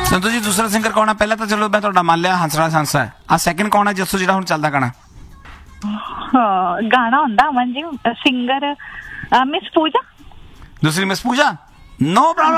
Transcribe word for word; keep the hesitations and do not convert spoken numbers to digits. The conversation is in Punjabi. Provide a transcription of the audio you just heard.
ਸੰਤੂ ਜੀ ਦੂਸਰਾ ਸਿੰਗਰ ਕੌਣ ਹੈ? ਪਹਿਲਾਂ ਤਾਂ ਚਲੋ ਮੈਂ ਤੁਹਾਡਾ ਮੰਨ ਲਿਆ ਹੰਸਰਾਜ ਹੰਸਾ ਹੈ। ਆ ਸੈਕਿੰਡ ਕੌਣ ਹੈ ਜੱਸੂ ਜਿਹੜਾ ਹੁਣ ਚੱਲਦਾ ਗਾਣਾ? ਹਾਂ, ਗਾਣਾ ਹੁੰਦਾ ਅਮਨ ਜੀ, ਸਿੰਗਰ ਮਿਸ ਪੂਜਾ। ਦੂਸਰੀ ਮਿਸ ਪੂਜਾ। No problem